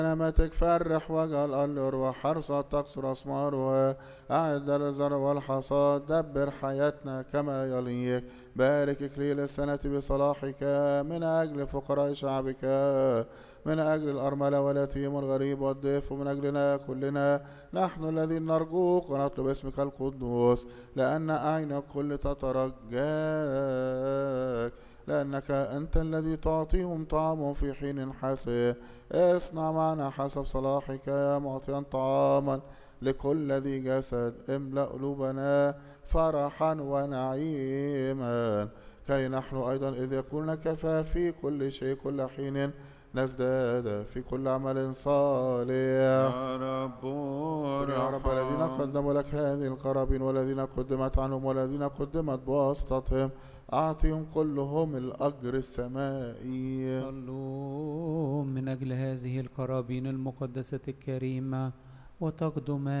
نعمتك فرح واجعل الأرواح حرصة تقصر أسمارها. أعد الزرع والحصاد، دبر حياتنا كما يليق. بارك إكليل السنة بصلاحك من أجل فقراء شعبك، من أجل الأرملة واليتيم والغريب والضيف، ومن أجلنا كلنا نحن الذين نرجوك ونطلب اسمك القدوس، لأن أعين الكل تترجاك، لأنك أنت الذي تعطيهم طعامهم في حين حسن. اصنع معنا حسب صلاحك يا معطيا طعاما لكل ذي جسد. املأ قلوبنا فرحا ونعيما، كي نحن أيضا إذ يكون كفى في كل شيء كل حين نزداد في كل عمل صالح. يا رب يا رب الذين قدموا لك هذه القرابين والذين قدمت عنهم والذين قدمت بواسطتهم، أعطيهم كلهم الأجر السمائي. صلوا من أجل هذه القرابين المقدسة الكريمة وتقدم